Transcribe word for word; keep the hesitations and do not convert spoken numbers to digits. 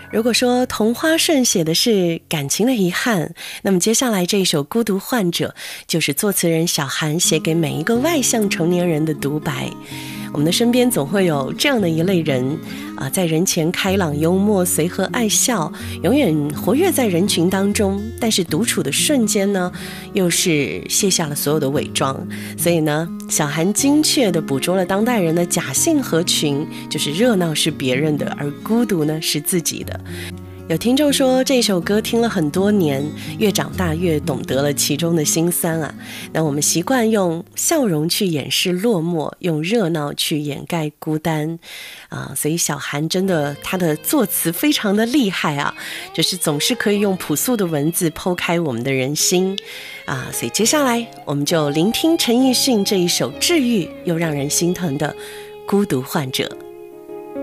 如果说同花顺写的是感情的遗憾，那么接下来这一首《孤独患者》就是作词人小韩写给每一个外向成年人的独白。我们的身边总会有这样的一类人啊、呃，在人前开朗幽默随和爱笑，永远活跃在人群当中，但是独处的瞬间呢，又是卸下了所有的伪装。所以呢，小韩精确地捕捉了当代人的假性合群，就是热闹是别人的，而孤独呢是自己的。有听众说这首歌听了很多年，越长大越懂得了其中的辛酸啊。那我们习惯用笑容去掩饰落寞，用热闹去掩盖孤单啊。所以小韩真的他的作词非常的厉害啊，就是总是可以用朴素的文字剖开我们的人心啊。所以接下来我们就聆听陈奕迅这一首治愈又让人心疼的《孤独患者》。